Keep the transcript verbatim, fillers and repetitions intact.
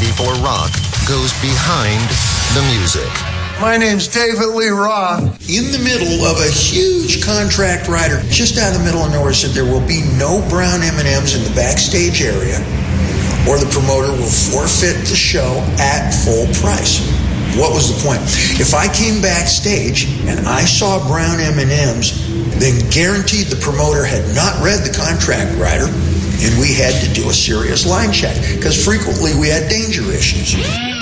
ninety-four Rock goes behind the music. My name's David Lee Roth. In the middle of a huge contract writer, just out of the middle of nowhere, said there will be no brown M and M's in the backstage area, or the promoter will forfeit the show at full price. What was the point? If I came backstage and I saw brown M and M's, then guaranteed the promoter had not read the contract writer, and we had to do a serious line check, because frequently we had danger issues.